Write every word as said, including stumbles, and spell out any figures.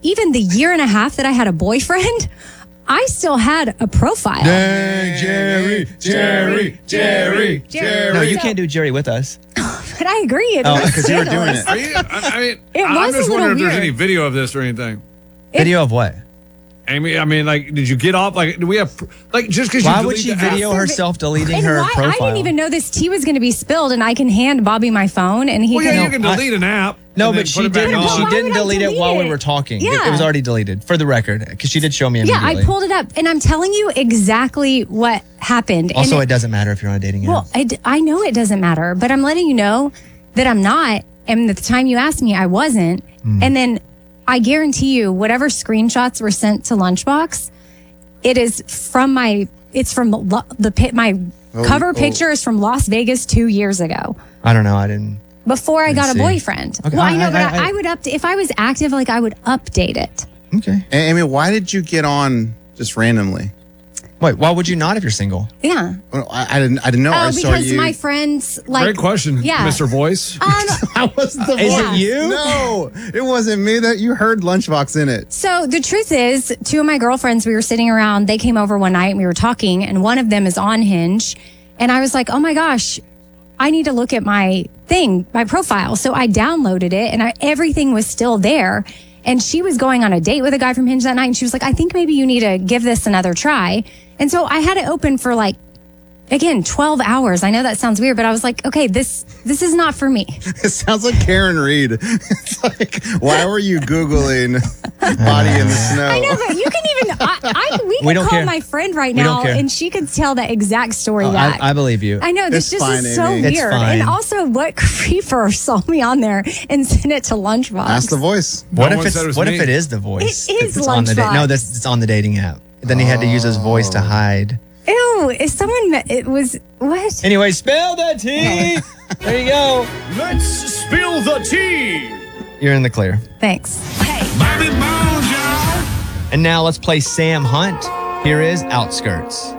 even the year and a half that I had a boyfriend, I still had a profile. Dang, Jerry, Jerry, Jerry, Jerry. No, you can't do Jerry with us. But I agree. It Oh, was because you were doing scandalous. it. Are you, I, I mean, It I'm was a just little wondering if there's weird. any video of this or anything. Video of what? Amy, I mean, like, did you get off? Like, do we have, like, just because you Why would delete she the app- video herself deleting And her why? profile? I didn't even know this tea was going to be spilled, and I can hand Bobby my phone, and he Well, can. yeah, you can delete an app. No, and then but put she it back didn't. on. She Why didn't would I delete it delete while we it? were talking. It- It, Yeah. was already deleted, for the record, because she did show me Yeah, immediately. I pulled it up, and I'm telling you exactly what happened. Also, and it doesn't matter if you're on a dating app. Well, I, d- I know it doesn't matter, but I'm letting you know that I'm not. And at the time you asked me, I wasn't. Mm. And then I guarantee you, whatever screenshots were sent to Lunchbox, it is from my. It's from the, lo- the pit. My Oh, cover oh. picture is from Las Vegas two years ago. I don't know. I didn't. Before I I got a see. boyfriend. Okay, Well, I I- know, but I- I, I- I would up if I was active, like I would update it. Okay. And, Amy, why did you get on just randomly? Wait, why would you not if you're single? Yeah. Well, I, I didn't. I didn't know. Oh, I saw because you. my friends like. Great question, Yeah. Mister Voice. Um, I wasn't the Is voice. it you? No, it wasn't me. That you heard Lunchbox in it. So the truth is, two of my girlfriends, we were sitting around, they came over one night and we were talking, and one of them is on Hinge. And I was like, oh my gosh, I need to look at my thing, my profile. So I downloaded it and I, everything was still there. And she was going on a date with a guy from Hinge that night. And she was like, I think maybe you need to give this another try. And so I had it open for like, again, twelve hours. I know that sounds weird, but I was like, okay, this this is not for me. It sounds like Karen Reed. It's like, why were you Googling body in the snow? I know, but you can even, I, I, we We can don't call care. my friend right We don't now care. and she could tell the exact story Oh, back. I, I believe you. I know, this It's just fine, is so Amy. It's weird. fine. And also, what creeper saw me on there and sent it to Lunchbox? Ask the voice. What No if one it's said it was what me. if it is the voice? It If is it's on the da- Lunchbox. No, that's it's on the dating app. Then he had to use his voice to hide. Ew, if someone, met, it was, what? Anyway, spill the tea. There you go. Let's spill the tea. You're in the clear. Thanks. Bobby Bones, y'all. And now let's play Sam Hunt. Here is Outskirts.